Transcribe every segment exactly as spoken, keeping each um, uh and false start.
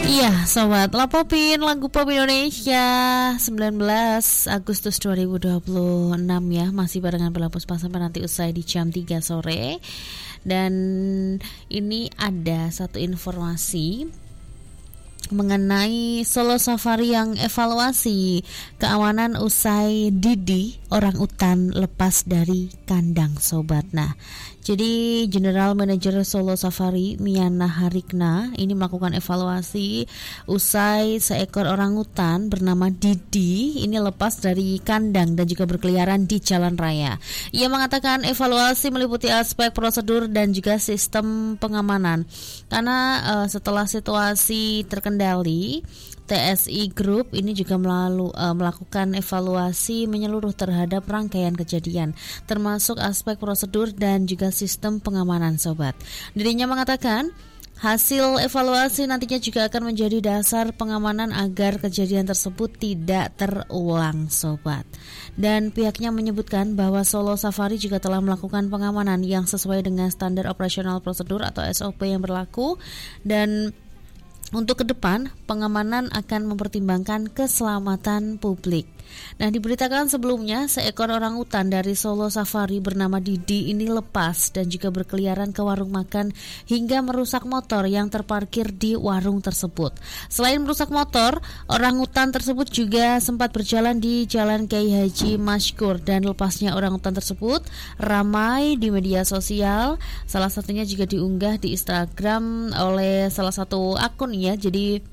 Iya sobat, Lapopin lagu pop Indonesia sembilan belas Agustus dua ribu dua puluh enam ya. Masih barengan Bella Puspa sampai nanti usai di jam tiga sore. Dan ini ada satu informasi mengenai Solo Safari yang evaluasi keamanan usai Didi orang utan lepas dari kandang sobat. Nah, jadi General Manager Solo Safari Miana Harikna ini melakukan evaluasi usai seekor orang utan bernama Didi ini lepas dari kandang dan juga berkeliaran di jalan raya. Ia mengatakan evaluasi meliputi aspek prosedur dan juga sistem pengamanan. Karena uh, setelah situasi terkendali, T S I Group ini juga melalu, uh, melakukan evaluasi menyeluruh terhadap rangkaian kejadian, termasuk aspek prosedur dan juga sistem pengamanan sobat. Dirinya mengatakan hasil evaluasi nantinya juga akan menjadi dasar pengamanan agar kejadian tersebut tidak terulang sobat. Dan pihaknya menyebutkan bahwa Solo Safari juga telah melakukan pengamanan yang sesuai dengan standar operasional prosedur atau S O P yang berlaku. Dan untuk ke depan, pengamanan akan mempertimbangkan keselamatan publik. Nah, diberitakan sebelumnya seekor orang utan dari Solo Safari bernama Didi ini lepas dan juga berkeliaran ke warung makan hingga merusak motor yang terparkir di warung tersebut. Selain merusak motor, orang utan tersebut juga sempat berjalan di Jalan Kiai Haji Masykur, dan lepasnya orang utan tersebut ramai di media sosial. Salah satunya juga diunggah di Instagram oleh salah satu akun ya. Jadi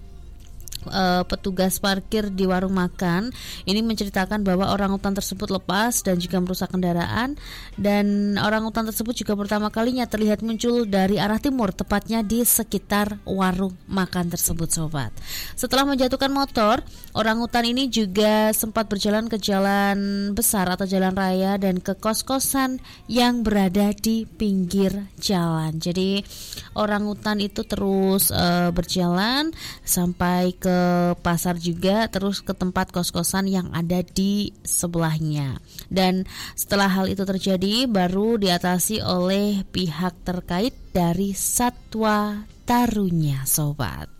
Uh, petugas parkir di warung makan ini menceritakan bahwa orang utan tersebut lepas dan juga merusak kendaraan, dan orang utan tersebut juga pertama kalinya terlihat muncul dari arah timur, tepatnya di sekitar warung makan tersebut sobat. Setelah menjatuhkan motor, orang utan ini juga sempat berjalan ke jalan besar atau jalan raya dan ke kos-kosan yang berada di pinggir jalan. Jadi orang utan itu terus uh, berjalan sampai ke ke pasar juga, terus ke tempat kos-kosan yang ada di sebelahnya. Dan setelah hal itu terjadi, baru diatasi oleh pihak terkait dari Satwa Tarunya sobat.